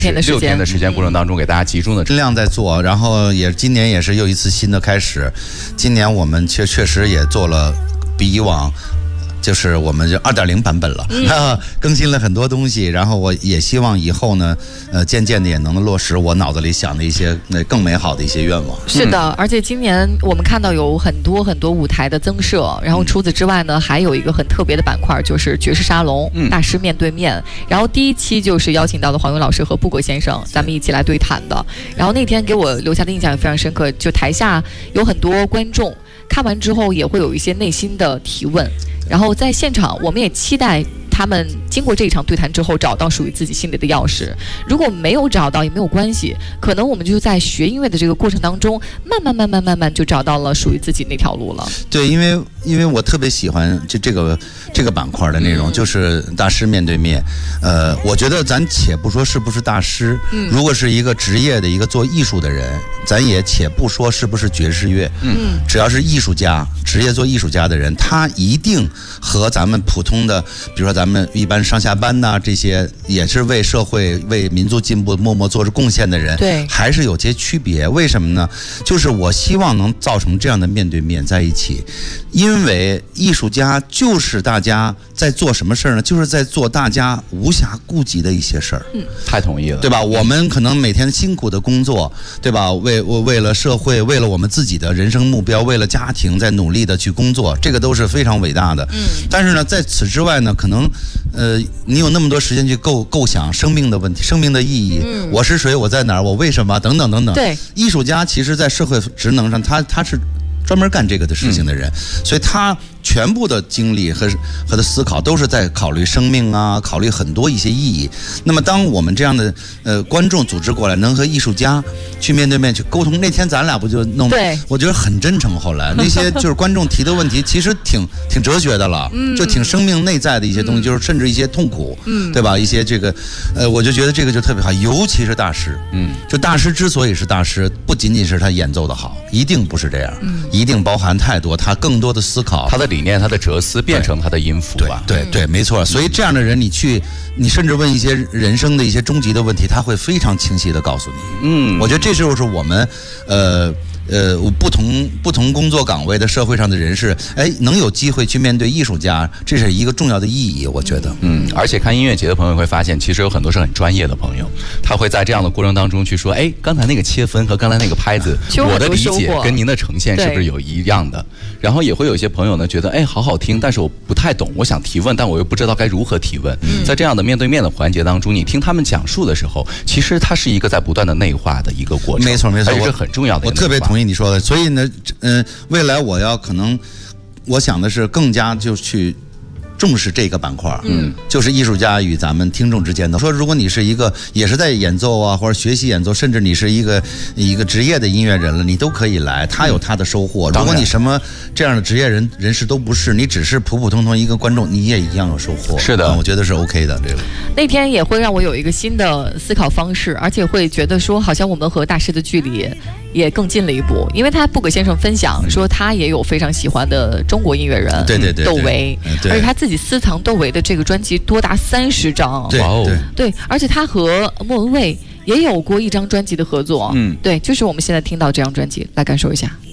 6天的时间过程当中，给大家集中的尽量在做，然后今年也是又一次新的开始。今年我们确实也做了比以往。就是我们2.0版本了，更新了很多东西，然后我也希望以后呢，渐渐的也能落实我脑子里想的一些更美好的一些愿望。 是的，而且今年我们看到有很多舞台的增设，然后除此之外呢，还有一个很特别的板块，就是爵士沙龙，大师面对面。然后第一期就是邀请到了黄勇老师和布果先生，咱们一起来对谈的。然后那天给我留下的印象也非常深刻，就台下有很多观众看完之后也会有一些内心的提问。然后在现场，我们也期待他们经过这一场对谈之后，找到属于自己心里的钥匙。如果没有找到也没有关系，可能我们就在学音乐的这个过程当中，慢慢就找到了属于自己那条路了。 对，因为我特别喜欢这个板块的内容，就是大师面对面。我觉得咱且不说是不是大师，如果是一个职业的一个做艺术的人，咱也且不说是不是爵士乐，只要是艺术家，职业做艺术家的人，他一定和咱们普通的，比如说咱们一般上下班呐，这些也是为社会、为民族进步默默做着贡献的人， 对， 还是有些区别。为什么呢？就是我希望能造成这样的面对面在一起，因为艺术家就是大家在做什么事儿呢？就是在做大家无暇顾及的一些事儿。 太同意了， 对吧？我们可能每天辛苦的工作，对吧？为了社会，为了我们自己的人生目标，为了家庭，在努力的去工作，这个都是非常伟大的。但是呢，在此之外呢，可能你有那么多时间去构想生命的问题、生命的意义。我是谁？我在哪儿？我为什么？等等等等。 对， 艺术家其实在社会职能上，他是专门干这个的事情的人，所以他全部的精力和他思考都是在考虑生命啊，考虑很多一些意义。那么当我们这样的观众组织过来，能和艺术家去面对面去沟通，那天咱俩不就弄？ 对， 我觉得很真诚。后来那些就是观众提的问题，其实挺哲学的了，就挺生命内在的一些东西，就是甚至一些痛苦，对吧？一些这个我就觉得这个就特别好，尤其是大师，就大师之所以是大师，不仅仅是他演奏的好，一定不是这样，一定包含太多他更多的思考， 他的理念、他的哲思变成他的音符吧。 对，没错。所以这样的人，你甚至问一些人生的一些终极的问题，他会非常清晰的告诉你。我觉得这就是我们不同工作岗位的社会上的人士，能有机会去面对艺术家，这是一个重要的意义，我觉得。 而且看音乐节的朋友会发现，其实有很多是很专业的朋友，他会在这样的过程当中去说，刚才那个切分和刚才那个拍子，我的理解跟您的呈现是不是有一样的？然后也会有一些朋友呢觉得，好好听，但是我不太懂，我想提问，但我又不知道该如何提问。在这样的面对面的环节当中，你听他们讲述的时候，其实它是一个在不断的内化的一个过程。 没错， 这是很重要的。 我特别同意你说的。所以呢，未来我想的是更加就去重视这个板块，就是艺术家与咱们听众之间的。说如果你是一个也是在演奏啊，或者学习演奏，甚至你是一个职业的音乐人了，你都可以来，他有他的收获。如果你什么这样的职业人士都不是，你只是普普通通一个观众，你也一样有收获。 是的， 我觉得是 OK 的。这个那天也会让我有一个新的思考方式，而且会觉得说，好像我们和大师的距离也更近了一步。因为他布格先生分享说，他也有非常喜欢的中国音乐人， 对窦唯，而且他自己私藏窦唯的这个专辑多达30张，对，而且他和莫文蔚也有过一张专辑的合作，对，就是我们现在听到这张专辑，来感受一下。